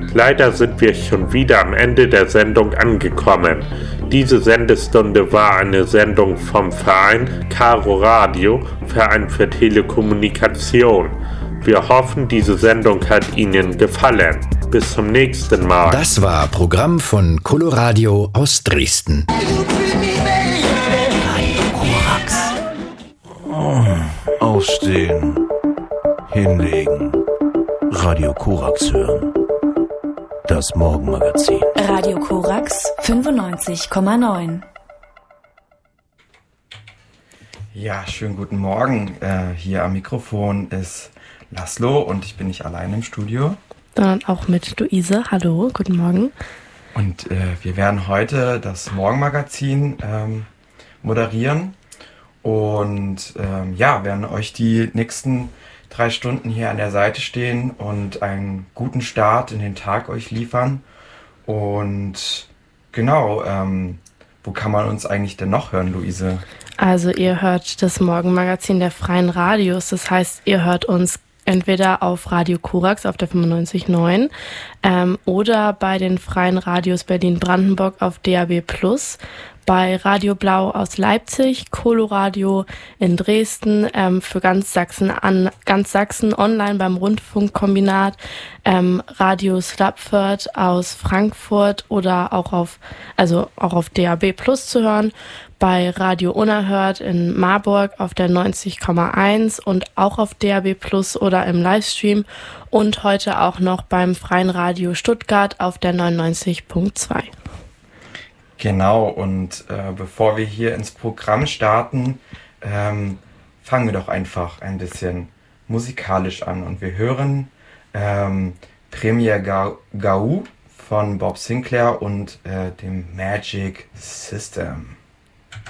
Leider sind wir schon wieder am Ende der Sendung angekommen. Diese Sendestunde war eine Sendung vom Verein Caro Radio, Verein für Telekommunikation. Wir hoffen, diese Sendung hat Ihnen gefallen. Bis zum nächsten Mal. Das war Programm von Coloradio aus Dresden. Aufstehen, hinlegen, Radio Korax hören. Das Morgenmagazin. Radio Korax 95,9. Ja, schönen guten Morgen. Hier am Mikrofon ist Laszlo und ich bin nicht allein im Studio. Sondern auch mit Luise. Hallo, guten Morgen. Und wir werden heute das Morgenmagazin moderieren und werden euch die nächsten 3 Stunden hier an der Seite stehen und einen guten Start in den Tag euch liefern. Und genau, wo kann man uns eigentlich denn noch hören, Luise? Also ihr hört das Morgenmagazin der Freien Radios. Das heißt, ihr hört uns entweder auf Radio Korax auf der 95.9 oder bei den Freien Radios Berlin-Brandenburg auf DAB+, bei Radio Blau aus Leipzig, Coloradio in Dresden, für ganz Sachsen online beim Rundfunkkombinat, Radio Slapford aus Frankfurt oder auch auf DAB+ zu hören, bei Radio Unerhört in Marburg auf der 90,1 und auch auf DAB+ oder im Livestream und heute auch noch beim Freien Radio Stuttgart auf der 99,2. Genau, und bevor wir hier ins Programm starten, fangen wir doch einfach ein bisschen musikalisch an. Und wir hören Premier Gau von Bob Sinclair und dem Magic System.